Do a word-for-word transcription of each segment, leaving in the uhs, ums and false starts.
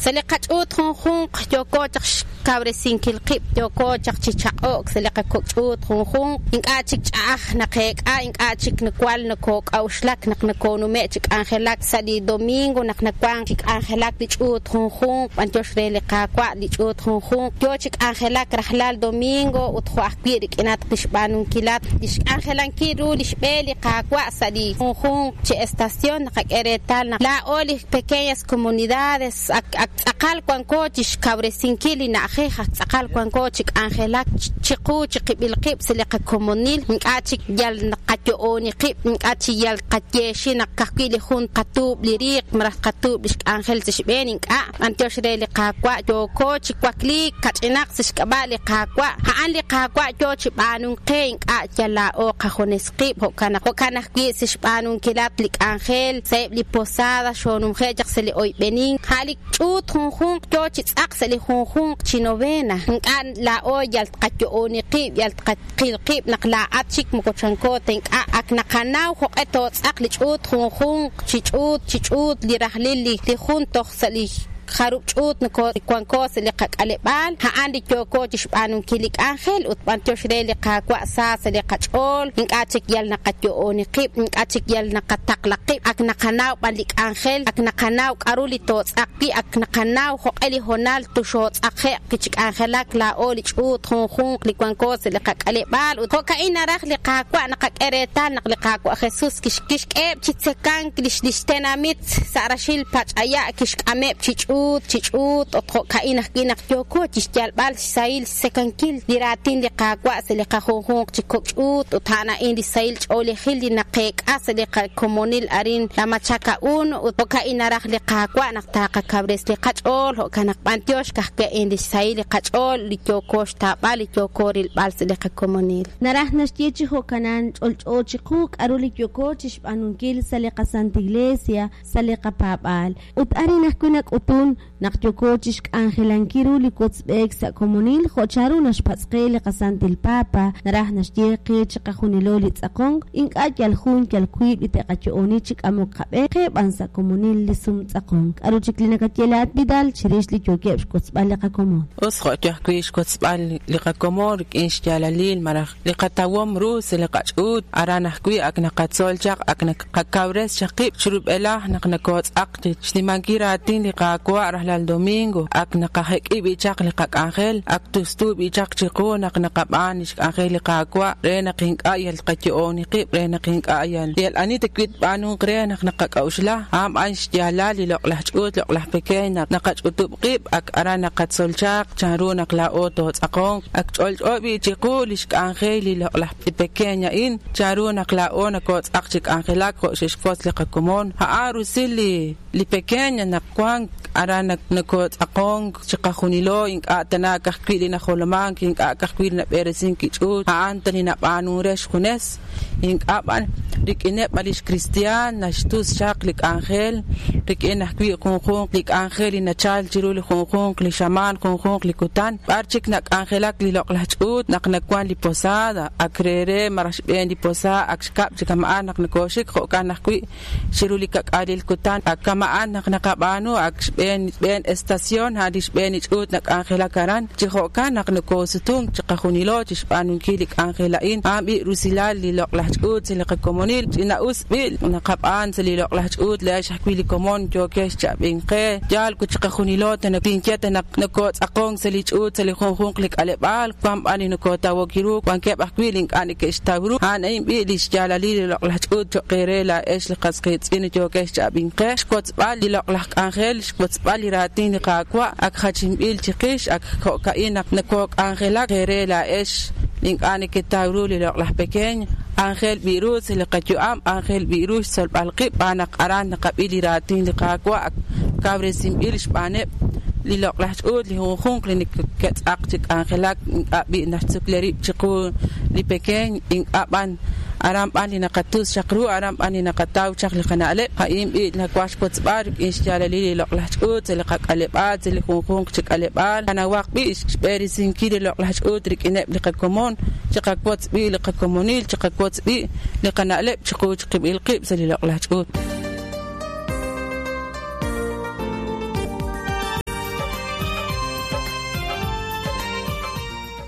سلقت خون يوكو تخش كابرسين كل قيب يوكو تخش تشاوك سلقة كوكوت خون إنك أتشك أخ نقيك آ إنك أتشك نقوال نكوك أو شلك نق نكونو مأتشك أنخلاك سدي دومينغو نق نقوان تشك أنخلاك لتشوت خون أنتوش ريلي قاقوا لتشوت خون يوتشك أنخلاك رحلال دومينغو وتخو أخبيرك إنات قشبانون كيلات لش أنخلان كيرو لش بيلي قاقوا سدي خون تشي استاسيون نقاك إريتال لا أولي pequeñas comunidades أقل كوانكوتش كابرسينكيلي نأخيها أقل كوانكوتش أنخلاك تشقو تشقب القيب سلقة كومونيل نقاتش يال نقاتيوني قيب نقاتش يال قاتيشي نقاكي لخون قطوب لريق مرات قطوب لشك أنخل تشبيني نقا أنتوش ريلي قاقوا جوكوتش كواكلي كاتناق سشكبالي قاقوا هان لي قاقوا جوتش بانون قين نقا يلا أوقا خونس قيب هو كان هو كان خبي سشبانون كيلات لك أنخل سيب لي بوسادة شونو خيجق سلي أوي بنين هالي شوت خون خون جوتش أقسلي خون خون تشينوفينا نقان لا أو يلتقطيوني قيب يلتقطي قيب نقلا أتشيك مكوتشانكو تنك أك نقناو خو أتوت أقلي شوت خون خون تشيشوت تشيشوت لرحلي لخون تخسلي خروج شوت نكو كوانكوس اللي قاك على بال ها عندي جوكو تشبانون كيليك أنخل وتبانتوش ريلي قاك وأساس اللي قتشول إنك أتشك يلنا قتيوني قيب إنك أتشك يلنا قتقل قيب أك نقناو بالك أنخل أك نقناو كارولي توت أقي أك نقناو خو ألي هونال تشوت أخي كتشك أنخلك لا أولي شوت خون خون لكوانكوس اللي قاك على بال وكأين رخ لقاك وأنقاك إريتان نقل قاك وأخسوس كش كش كيب تتسكان كلش لشتناميت سارشيل باتش أيا كش أميب تشو تشوت أطخ كائنة كائنة جوكو تشتغل بالسائل سكنكيل ديراتين لقاقوا سلقة خون تشوت وثانا إن السائل أولي خيل نقيق أسلقة كومونيل أرين لما تشاكون وكائنة رخ لقاقوا نقطع كابرس لقاجول وكان بانتيوش كائن السائل لقاجول لجوكوش تابال لجوكوريل بالسلقة كومونيل نراه نشتيجي هو كنان أولشوك أرولي جوكو تشبانون كيل سلقة سانت إغليسيا سلقة بابال وتأرين كونك أتون نقطيوكوتش أنخلان كيرو لكوتس بيكس كومونيل خوشارو نشباسقي لقسانت البابا نراه نشتيقي تشقخوني لولي تساقونغ إنك أجل خون كالكويب لتقاتيوني تشك أموك خبئ قيب أنسا كومونيل لسوم تساقونغ أرو تشكلنا كتيلات بدال شريش لجوكيبش كوتس باللقا كومون أسخو تحكويش كوتس باللقا كومون إنش جالاليل مرخ لقاتاوام روس لقاتشود أرانا حكوي أكنا قاتسولجاق أكنا قاكاوريس شقيب شروب إله نقنا كوتس أقتي شتمانكيراتين لقاكوا رحلال دومينغو أكنا قاحك إبي جاق لقاك أنخيل أكتوستو بيجاق تشيقو نقنا قبعانيش أنخيل لقاكوا رينا قينك آيال قاتيوني قيب رينا قينك آيال ليال أني تكويت بانون قرينا نقنا قاك أوشلا عام أنش جالالي لقلح جقود لقلح بكين نقاج أتوب قيب أك أرانا قاتسولجاق جارو نقلا أوتو تساقون أك تولج أوبي تشيقو لشك أنخيلي لقلح بكين يين جارو نقلا أونا كوت أقشك أنخيلاك خوشش كوت لقاكمون هآرو سيلي لبكين نقوان أرانا نكوت أقونك شقخونيلو إنك أتنا كحكيلي نخولمان إنك أكحكيلي نبيرسين كيشود هانتني نبانو ريش خنس إنك أبان ريك إنب ماليش كريستيان نشتوس شاق لك أنخيل ريك إن حكوي خونخونك لك أنخيلي نشال جيرو لخونخونك لشامان خونخونك لكوتان بارشك نك أنخيلك للوقلح جود نقنكوان لبوسادة أكريري مرش بين لبوسا أكشكاب جكامان نقنكوشك خوكان نحكوي شيرو لك أكالي الكوتان أكامان نقنقابانو أكش بين بين استاسيون هاديش بين جود نك أنخيلا كاران جخو كان نقنكوستون جقخونيلو جشبانون كيلك أنخيلاين أبي روسيلال للوقلح جود سلق كومونيل جناوس بيل نقابان سليلوقلح جود لاش حكوي لكومون جوكيش جابين قي جال كجقخونيلو تنكين كيت نكوت أقون سلي جود سلي خونخونك لك ألبال قام أني نكوتا وكيرو وان كيب حكوي لك أني كشتاورو هان أي بيليش جالالي للوقلح جود جقيري لا إيش لقسقيت إن جوكيش جابين قي شكوت بال للوقلح أنخيل شكوت بالي راتين لقاقوا أك خاتم بيل تقيش أك كائنك نكوك أنخيلا غيري لا إيش لينك أنا كتاورو للوقلح بكين أنخيل بيروس لقجو أم أنخيل بيروس سلب القيب أنا قران نقبيلي راتين لقاقوا كابرسيم بيلش بانب للوقلح جود اللي هو خونك لنك كتأقتك أنخيلاك أبي نحتك لريب تقو لبكين إن أبان أرام أني نقطوس شقرو أرام أني نقطاو شقل خنالة قايم إيد نقواش بوت بارك إنشتيال لي لقلح جود لقاك ألبات اللي خون خونك تك ألبال أنا واق بيش بيرسين كيد لقلح جود رك إنب لقاكمون تقاك بوت بي لقاكمونيل تقاك بوت بي لقنالة تقو تقب القيب سلي لقلح جود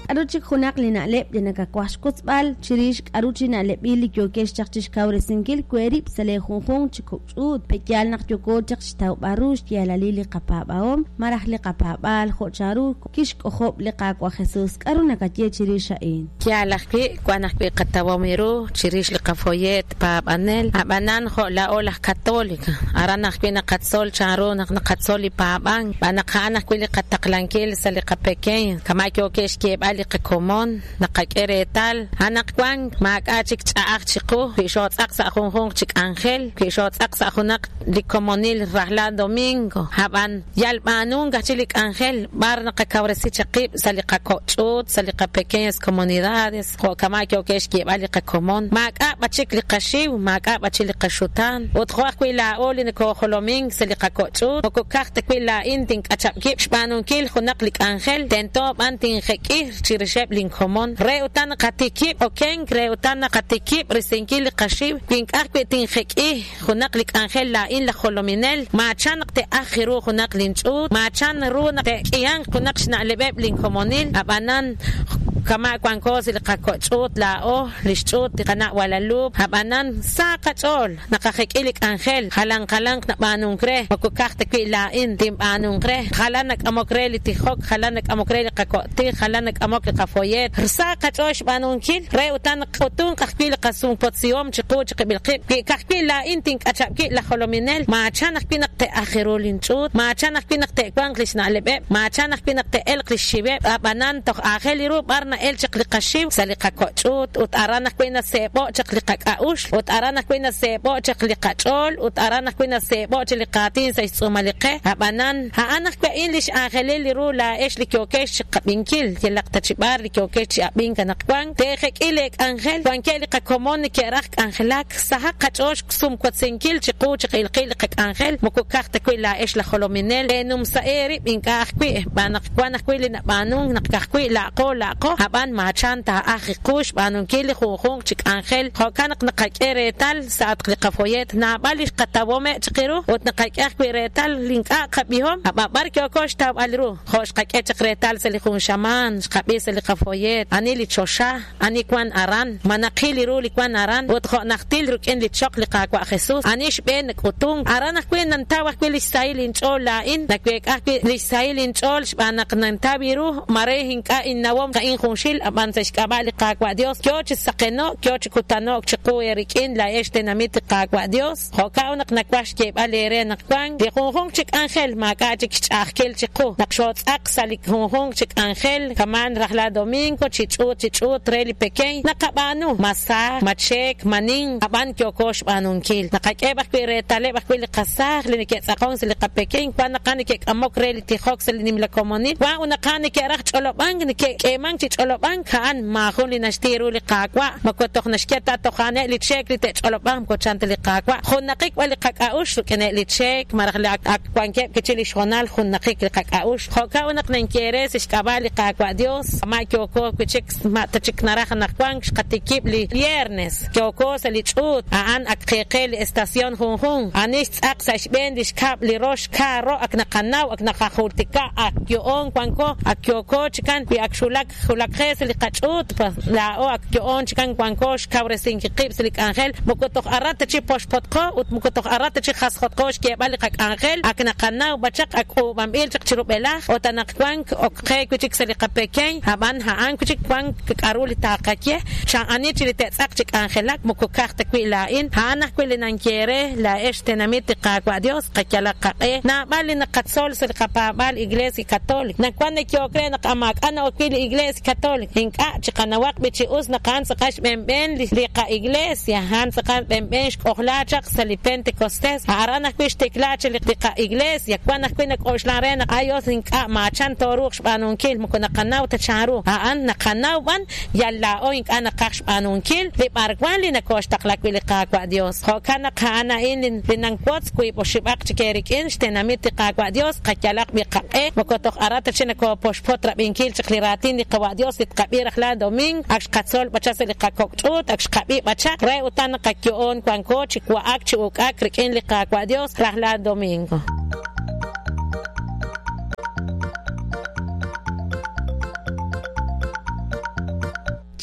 aruchi khunak lina lep de nakakwash kutsbal chirish aruchi na lepili kyokesh chakchish kawresinkil kwerip sale khunkhung chikut pekyal nak kyoko chakchtaw barush yalalili qapabaom marahli qababal khocharu kish khob liqaqwa Jesus karuna katye chirisha in kyalakpi kwanakpi qatawamiru chirish liqafoyet pabanel abanan kho la ola católica aranakpi na qatsol charu nak qatsoli paban banaqanak kwili qataqlankil sale qapeken kama kyokesh ke bali qakomon naqakeretal anaqwan maakachik cha'aq chiqu pishot aqsa khunkhung chik angel pishot aqsa khunak likomonil rahla domingo haban yalbanun gachilik angel barna qakawresi chaqib saliqa kochut saliqa pequeñas comunidades ko kama kyokesh ke bali qakomon maaka bachik liqashiw maaka bachik liqashutan otkhwa kwila olin ko kholomin saliqa kochut ko kakht kwila intin achapkib shbanun kil khunak lik angel tento bantin khekir chirsheb linkomon reutan qatikib oken reutan qatikib risenkil qashib pink akpetin kheki khunak lik angel la in la kholominel ma chan te akhiru khunak linchut ma chan runa te kiyan khunak shna lebeb linkomonil abanan kama kwankos liqakochut la o lishchut tiqana wala lub habanan saqachol naqaqilik angel halan qalan nabanunkre makukakht kwila in tim anunkre halanak amokre litihok halanak amokre liqakoti halanak amok qafoyet saqachosh banunkil reutan qutun qaqbil qasum potsiom chiquch qibilqib qaqbila intin qachaqi la kholominel ma chanak pinaqte akhirul inchut ma chanak pinaqte kwanklishna lebe ma chanak pinaqte elqishibe abanan tok akheliru barna el chakli qashiw saliqa kochut ut arana kwina sebo chakli qaush ut arana kwina sebo chakli qachol ut arana kwina sebo chakli qatin say sumaliqe abanan ha ana kwa english akheleli rula esh likyokesh qabinkil tilaqta chibar likyokesh abin kanaqwan tekhek ilek angel kwankeli qakomon kerak angelak saha qachosh sum kwatsenkil chiqu chiqilqil qak angel mukukakht kwila esh la kholominel enum saeri binkaqwi banaqwana kwili na banung naqaqwi la qo la qo ban machanta akhiqush banunkili khunkhung chik angel khokanak naqakeretal saat qliqafoyet na balish qatawome chiqiru ut naqakeretal linka qabihom ababar kyokosh tab alru khosh qake chiqretal selikhun shaman qabi seliqafoyet ani lichosha ani kwan aran manaqili ru likwan aran ut kho naqtil ruken lichok liqaqwa Jesus anish ben qutung arana kwen nantawa kwili sailin chola in nakwek akwi lisailin chol banaq nantabiru mare hinka innawom ka in shil abansach kabali qaqwa Dios kyoch saqeno kyoch kutano chiqu erikin la este namit qaqwa Dios khokaunaq nakwash ke balere naqwan de khonkhong chik angel makachik chaqkel chiqu naqshot aqsalik khonkhong chik angel kaman rahla domingo chichu chichu treli pequeñ naqabanu masa machek manin aban kyokosh banunkil naqaqeba kwire tale bakwil qasaq linike tsaqon sili qapequeñ kwana qanike amok reli tihok sili nimla komoni wa unaqani ke raq cholobang nike keman choloban kan mahon li nashtiru li qaqwa makotok nashketa tokhane li chek li techoloban ko chant li qaqwa khunaqik wali qaqaush kene li chek maraqli akwanke kichili shonal khunaqik li qaqaush khoka unaq nenkeres iskabali qaqwa Dios ma kyoko kichik ma tachik naraq naqwan qatikib li viernes kyoko sali chut an akqiqe li estación hunhun anish aqsash bendish kab li rosh karo aknaqanaw aknaqahurtika akyon kwanko akyoko chikan bi akshulak khulakhes li qachut la o akyon chikan kwankosh kawresin qibs li angel mokotok arat chi poshpotko ut mokotok arat chi khaskhotkosh ke bali qak angel aknaqanaw bachaq aku bambil chiqchirubela otanaqwan okhe kuchik sali qapeken haban ha an kuchik kwan karuli taqakye sha ani chi tsaq chik angelak mokokakh takwila in hana kwili nankere la eshtenamit qaqwa Dios qakala qaqe na bali naqatsol sali qapabal iglesia católica na kwan kyokre naqamak ana okili iglesia católica inka chiqanawaq bichi usna qan saqash benben liqa iglesia han saqan benben qohlachaq sali pentecostes arana kwish tiklach liqa iglesia kwana kwina qoshlaren ayos inka machan toruq banunkil mukuna qanaw tacharu an naqanaw ban yalla o inka naqash banunkil li barkwan li nakosh taqlak liqa kwa Dios ho kana kana in linan quotes kwi boshibaq chikerik in shtenamit qaqwa Dios qakalaq biqaqe mokotok arata chinako poshpotra binkil chiqliratin liqa Dios tqabir khla domin aksh qatsol bachasel qaqokchut aksh qabi bacha re utan qakyon kwanko chikwa akchi ukak rikin liqa kwa Dios rahla domingo.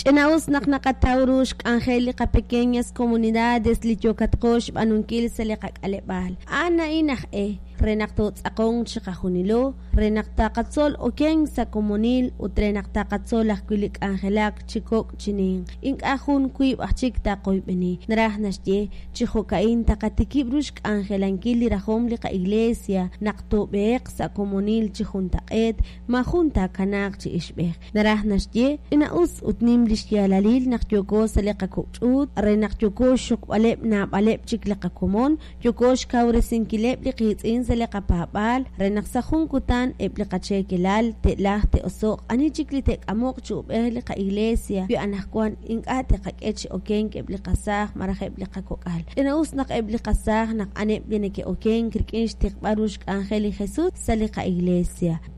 Ch'inaus naqnaqatawrush Angélica pequeñas comunidades lichokatqosh banunkil seliqak alebal. Ana inaj e renaqtot aqong chiqajunilo renaqtaqatzol oken sa comunil utrenaqtaqatzol ajkulik Angelak chikok chinin inkajun kuib achik taqoybeni naraj nashye chijokain taqatikibrush Angelankil rajom liqa iglesia naqtobeq sa comunil chijuntaqet majunta kanak chi ishbeh naraj nashye inaus utnim lishyalalil naqyoko seliqa kuchut renaqyoko shukbaleb na baleb chikliqa komon yokosh kawresinkileb liqitzin seliqa papal renaqsajun kutan ebliqache kilal telah te osoq ani chiklitek amok chubeh liqa iglesia bi anajkuan inkate qakech oken kebliqasaj maraje ebliqakokal inaus naq ebliqasaj naq ane bineke oken kirkinch tiqbarush Angeli Jesus seliqa iglesia